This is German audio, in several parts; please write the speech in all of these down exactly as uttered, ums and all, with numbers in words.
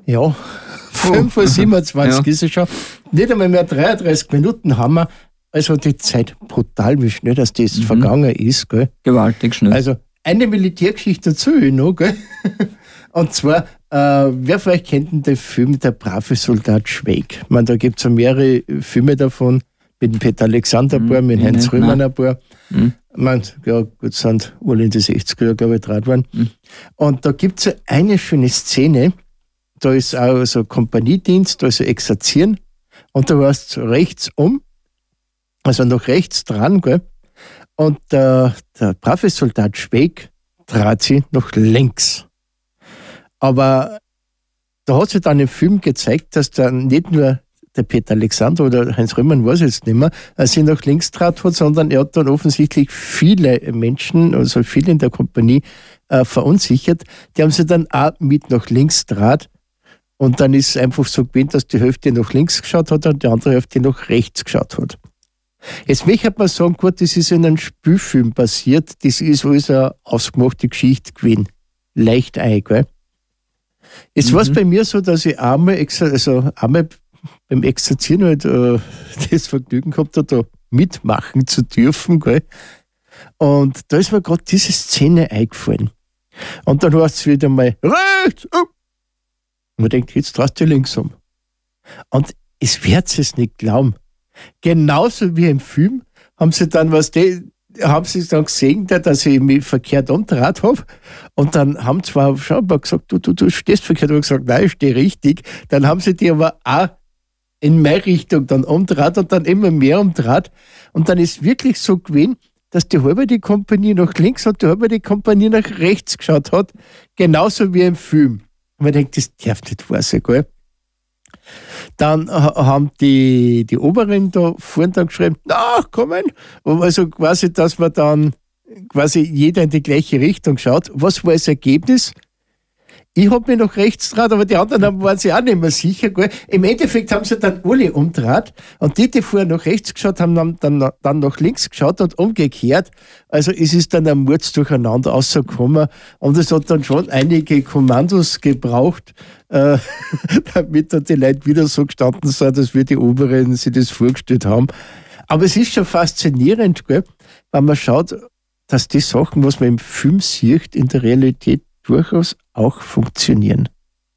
Ja, fünf Uhr siebenundzwanzig Ja. ist es schon. Nicht einmal mehr dreiunddreißig Minuten haben wir. Also die Zeit brutal, wie schnell das das Mhm. vergangen ist. Gell? Gewaltig schnell. Also eine Militärgeschichte dazu noch. Gell? Und zwar, äh, wer vielleicht kennt denn den Film Der brave Soldat Schweig? Ich meine, da gibt es ja mehrere Filme davon, mit dem Peter Alexander ein paar, mit Mhm. Heinz Nein. Rühmann ein paar. Mhm. Ich meine, ja, gut, sind alle in die sechziger Jahre, glaube ich, draht worden. Mhm. Und da gibt es ja eine schöne Szene, da ist auch so Kompaniedienst, also Exerzieren, und da warst du rechts um, also nach rechts dran, gell? Und der, der brave Soldat Schweig trat sie nach links. Aber da hat sich dann im Film gezeigt, dass dann nicht nur der Peter Alexander oder Heinz Röhmann, weiß ich jetzt nicht mehr, äh, sie nach links trat hat, sondern er hat dann offensichtlich viele Menschen, also viele in der Kompanie, äh, verunsichert. Die haben sie dann auch mit nach links trat. Und dann ist es einfach so gewesen, dass die Hälfte nach links geschaut hat und die andere Hälfte nach rechts geschaut hat. Jetzt möchte man sagen, gut, das ist in einem Spielfilm passiert, das ist alles eine ausgemachte Geschichte gewesen. Leicht ein, gell? Jetzt war es bei mir so, dass ich einmal, exa- also einmal beim Exerzieren halt äh, das Vergnügen gehabt habe, da mitmachen zu dürfen, gell? Und da ist mir gerade diese Szene eingefallen. Und dann heißt es wieder mal, rechts! Oh! Und man denkt, jetzt drehst du links um. Und es wird es nicht glauben. Genauso wie im Film haben sie dann was, die, haben sie dann gesehen, dass ich mich verkehrt umgedreht habe. Und dann haben zwar schon mal gesagt, du, du, du stehst verkehrt. Und ich gesagt, nein, ich stehe richtig. Dann haben sie die aber auch in meine Richtung dann umgedreht und dann immer mehr umgedreht. Und dann ist wirklich so gewesen, dass die halbe die Kompanie nach links und die halbe die Kompanie nach rechts geschaut hat. Genauso wie im Film. Und man denkt, das darf nicht wahr sein, gell? Dann haben die, die Oberen da vorne dann geschrieben, nachkommen. Also quasi, dass man dann quasi jeder in die gleiche Richtung schaut. Was war das Ergebnis? Ich habe mich nach rechts gedreht, aber die anderen haben- waren sich auch nicht mehr sicher. Gell? Im Endeffekt haben sie dann alle umgedreht und die, die vorher nach rechts geschaut haben, haben dann, dann nach links geschaut und umgekehrt. Also es ist dann ein Murz durcheinander rausgekommen und es hat dann schon einige Kommandos gebraucht, äh, damit dann die Leute wieder so gestanden sind, als wir die Oberen sich das vorgestellt haben. Aber es ist schon faszinierend, gell? Wenn man schaut, dass die Sachen, was man im Film sieht, in der Realität durchaus auch funktionieren.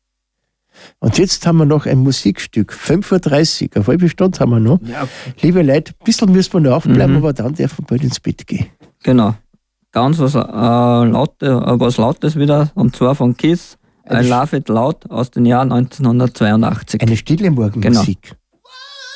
Und jetzt haben wir noch ein Musikstück, fünf Uhr dreißig, eine halbe Stunde haben wir noch. Ja. Liebe Leute, ein bisschen müssen wir noch aufbleiben, Mhm. aber dann dürfen wir bald ins Bett gehen. Genau. Ganz was, äh, laut, äh, was Lautes wieder, und zwar von Kiss, I Eine Love It Loud aus dem Jahr neunzehnhundertzweiundachtzig. Eine stille Morgenmusik.